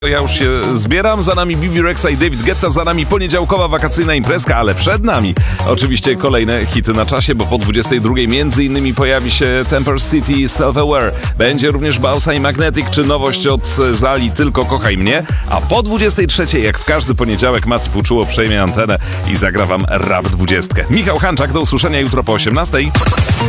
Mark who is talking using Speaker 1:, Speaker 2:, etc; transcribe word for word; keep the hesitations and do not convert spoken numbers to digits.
Speaker 1: Ja już się zbieram, za nami Bibi Rexa i David Guetta, za nami poniedziałkowa wakacyjna imprezka, ale przed nami oczywiście kolejne hity na czasie, bo po dwudziestej drugiej między innymi pojawi się Temper City Self-Aware, będzie również Bausa i Magnetic, czy nowość od Zali Tylko Kochaj Mnie, a po dwudziestej trzeciej jak w każdy poniedziałek Mati Fuczuło przejmie antenę i zagra wam Rap dwudziestkę. Michał Hanczak, do usłyszenia jutro po osiemnastej.